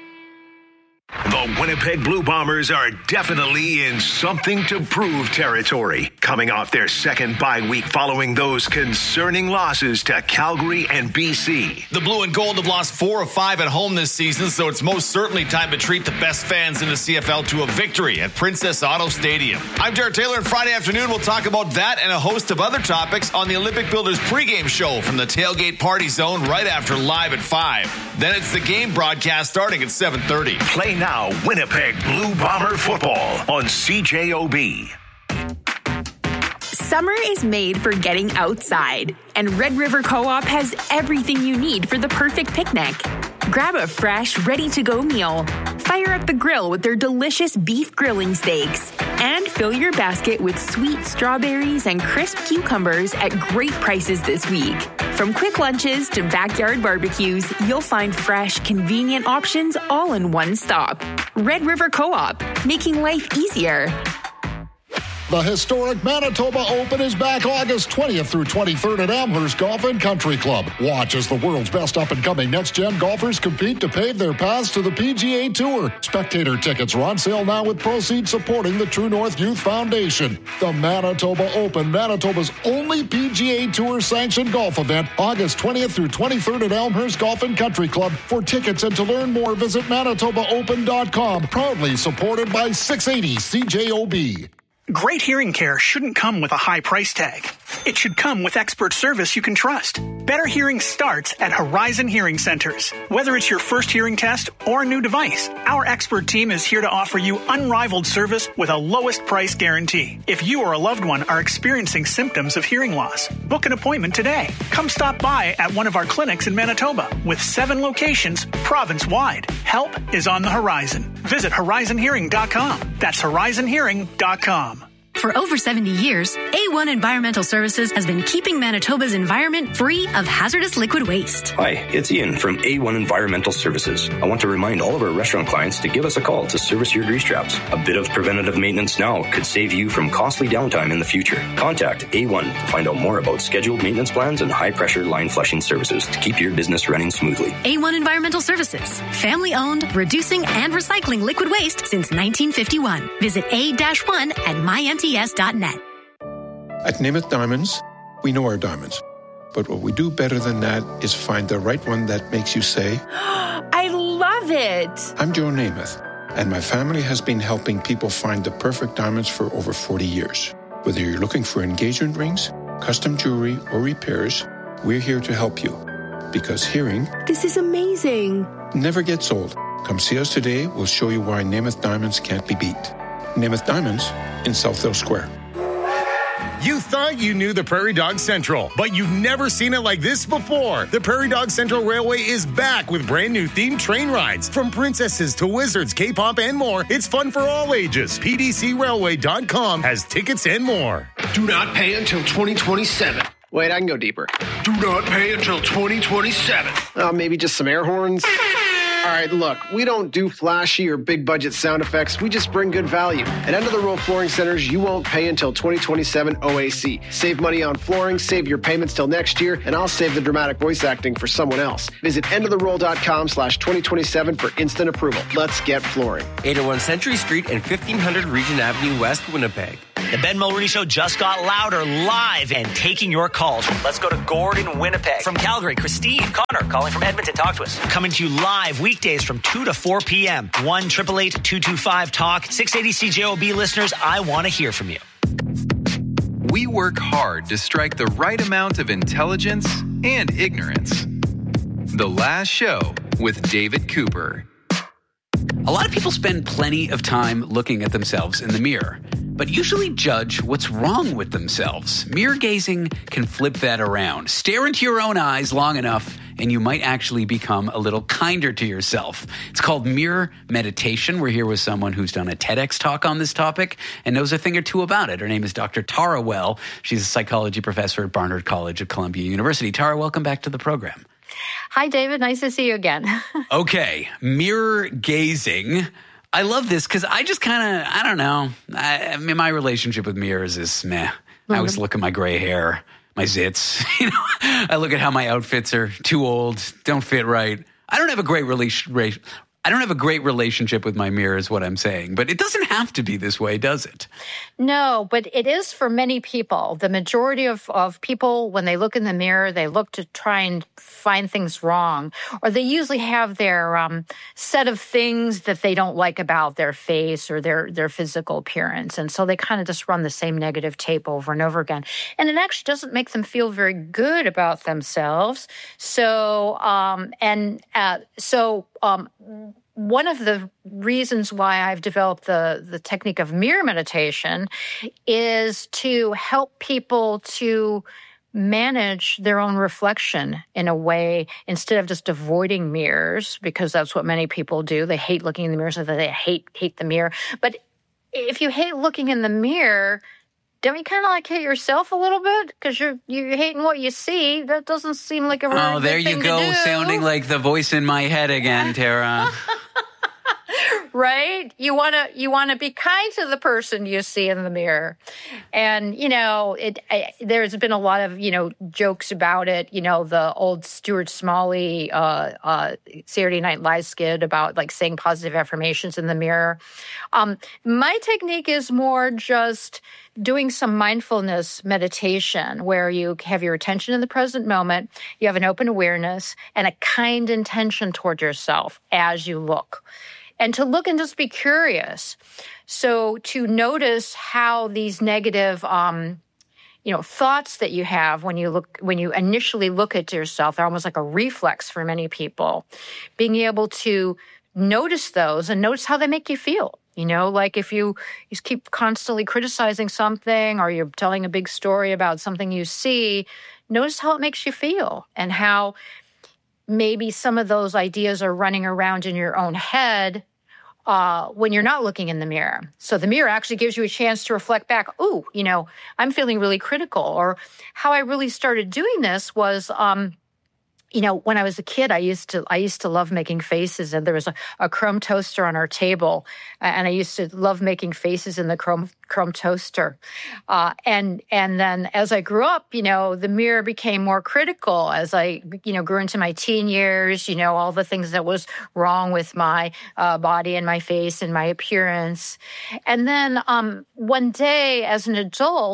The Winnipeg Blue Bombers are definitely in something to prove territory, coming off their second bye week following those concerning losses to Calgary and B C. The Blue and Gold have lost four of five at home this season, so it's most certainly time to treat the best fans in the C F L to a victory at Princess Auto Stadium. I'm Jared Taylor, and Friday afternoon we'll talk about that and a host of other topics on the Olympic Builders pregame show from the Tailgate Party Zone right after Live at five. Then it's the game broadcast starting at seven thirty. Play now, Winnipeg Blue Bomber football on C J O B. Summer is made for getting outside, and Red River Co-op has everything you need for the perfect picnic. Grab a fresh, ready-to-go meal, fire up the grill with their delicious beef grilling steaks, and fill your basket with sweet strawberries and crisp cucumbers at great prices this week. From quick lunches to backyard barbecues, you'll find fresh, convenient options all in one stop. Red River Co-op, making life easier. The historic Manitoba Open is back August twentieth through twenty-third at Amherst Golf and Country Club. Watch as the world's best up-and-coming next-gen golfers compete to pave their paths to the P G A Tour. Spectator tickets are on sale now with proceeds supporting the True North Youth Foundation. The Manitoba Open, Manitoba's only P G A Tour sanctioned golf event, August twentieth through twenty-third at Elmhurst Golf and Country Club. For tickets and to learn more, visit manitoba open dot com. Proudly supported by six eighty C J O B. Great hearing care shouldn't come with a high price tag. It should come with expert service you can trust. Better hearing starts at Horizon Hearing Centers. Whether it's your first hearing test or a new device, our expert team is here to offer you unrivaled service with a lowest price guarantee. If you or a loved one are experiencing symptoms of hearing loss, book an appointment today. Come stop by at one of our clinics in Manitoba with seven locations province-wide. Help is on the horizon. Visit horizon hearing dot com. That's horizon hearing dot com. For over seventy years, A one Environmental Services has been keeping Manitoba's environment free of hazardous liquid waste. Hi, it's Ian from A one Environmental Services. I want to remind all of our restaurant clients to give us a call to service your grease traps. A bit of preventative maintenance now could save you from costly downtime in the future. Contact A one to find out more about scheduled maintenance plans and high-pressure line flushing services to keep your business running smoothly. A one Environmental Services, family-owned, reducing and recycling liquid waste since nineteen fifty-one. Visit A one at my M T S dot net. At Namath Diamonds, we know our diamonds. But what we do better than that is find the right one that makes you say, I it. I'm Joe Namath, and my family has been helping people find the perfect diamonds for over forty years. Whether you're looking for engagement rings, custom jewelry, or repairs, we're here to help you. Because hearing... This is amazing. ...never gets old. Come see us today. We'll show you why Namath Diamonds can't be beat. Namath Diamonds in Southdale Square. You thought you knew the Prairie Dog Central, but you've never seen it like this before. The Prairie Dog Central Railway is back with brand new themed train rides. From princesses to wizards, K-pop, and more, it's fun for all ages. P D C railway dot com has tickets and more. Do not pay until twenty twenty-seven. Wait, I can go deeper. Do not pay until twenty twenty-seven. Uh, maybe just some air horns? All right, look, we don't do flashy or big budget sound effects. We just bring good value. At End of the Row Flooring Centers, you won't pay until twenty twenty-seven O A C. Save money on flooring, save your payments till next year, and I'll save the dramatic voice acting for someone else. Visit end of the roll dot com slash twenty twenty-seven for instant approval. Let's get flooring. eight oh one Century Street and fifteen hundred Regent Avenue West, Winnipeg. The Ben Mulroney Show just got louder, live, and taking your calls. Let's go to Gordon, Winnipeg. From Calgary, Christine. Connor, calling from Edmonton. Talk to us. Coming to you live weekdays from two to four p.m. one eight eight eight, two two five, talk. six eighty C J O B listeners, I want to hear from you. We work hard to strike the right amount of intelligence and ignorance. The Last Show with David Cooper. A lot of people spend plenty of time looking at themselves in the mirror, but usually judge what's wrong with themselves. Mirror gazing can flip that around. Stare into your own eyes long enough, and you might actually become a little kinder to yourself. It's called mirror meditation. We're here with someone who's done a TEDx talk on this topic and knows a thing or two about it. Her name is Doctor Tara Well. She's a psychology professor at Barnard College at Columbia University. Tara, welcome back to the program. Hi, David. Nice to see you again. Okay, mirror gazing. I love this because I just kind of, I don't know. I, I mean, my relationship with mirrors is meh. Mm-hmm. I always look at my gray hair, my zits. You know, I look at how my outfits are too old, don't fit right. I don't have a great relation. I don't have a great relationship with my mirror is what I'm saying, but it doesn't have to be this way, does it? No, but it is for many people. The majority of, of people, when they look in the mirror, they look to try and find things wrong, or they usually have their um, set of things that they don't like about their face or their, their physical appearance. And so they kind of just run the same negative tape over and over again. And it actually doesn't make them feel very good about themselves. So, um, and uh, so, um, one of the reasons why I've developed the, the technique of mirror meditation is to help people to manage their own reflection in a way instead of just avoiding mirrors, because that's what many people do. They hate looking in the mirror, so they hate hate the mirror. But if you hate looking in the mirror, don't you kind of like hate yourself a little bit? Because you're you're hating what you see. That doesn't seem like a really Oh, there good thing you go, to do. sounding like the voice in my head again, Tara. Right? You want to you want to be kind to the person you see in the mirror. And, you know, it I, there's been a lot of, you know, jokes about it. You know, the old Stuart Smalley uh, uh, Saturday Night Live skit about, like, saying positive affirmations in the mirror. Um, my technique is more just doing some mindfulness meditation where you have your attention in the present moment, you have an open awareness, and a kind intention toward yourself as you look. And to look and just be curious. So to notice how these negative, um, you know, thoughts that you have when you look, when you initially look at yourself, they're almost like a reflex for many people. Being able to notice those and notice how they make you feel. You know, like if you, you keep constantly criticizing something or you're telling a big story about something you see, notice how it makes you feel and how maybe some of those ideas are running around in your own head uh, when you're not looking in the mirror. So the mirror actually gives you a chance to reflect back, ooh, you know, I'm feeling really critical. Or how I really started doing this was, um, you know, when I was a kid, I used to I used to love making faces, and there was a, a chrome toaster on our table, and I used to love making faces in the chrome chrome toaster. Uh, and and then as I grew up, you know, the mirror became more critical as I, you know, grew into my teen years. You know, all the things that was wrong with my uh, body and my face and my appearance. And then um, one day, as an adult,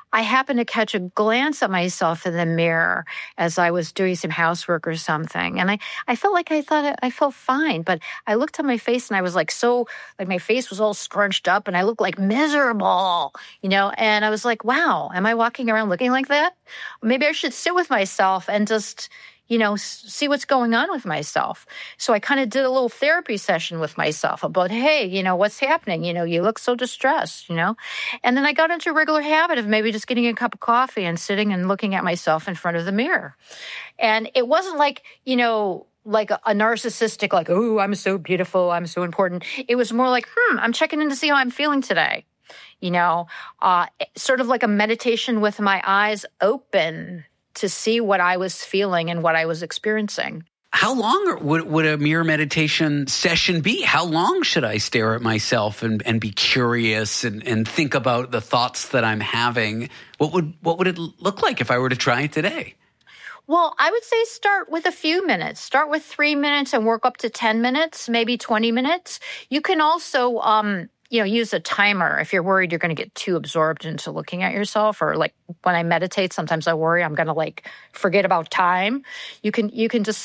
I happened to catch a glance at myself in the mirror as I was doing some housework or something. And I, I felt like I thought I felt fine, but I looked at my face and I was like so, like my face was all scrunched up and I looked like miserable, you know, and I was like, wow, am I walking around looking like that? Maybe I should sit with myself and just, you know, see what's going on with myself. So I kind of did a little therapy session with myself about, hey, you know, what's happening? You know, you look so distressed, you know? And then I got into a regular habit of maybe just getting a cup of coffee and sitting and looking at myself in front of the mirror. And it wasn't like, you know, like a, a narcissistic, like, oh, I'm so beautiful, I'm so important. It was more like, hmm, I'm checking in to see how I'm feeling today. You know, uh, sort of like a meditation with my eyes open to see what I was feeling and what I was experiencing. How long would, would a mirror meditation session be? How long should I stare at myself and, and be curious and, and think about the thoughts that I'm having? What would what would it look like if I were to try it today? Well, I would say start with a few minutes. Start with three minutes and work up to ten minutes, maybe twenty minutes. You can also um, you know, use a timer if you're worried you're going to get too absorbed into looking at yourself, or like when I meditate, sometimes I worry I'm going to like forget about time. You can you can just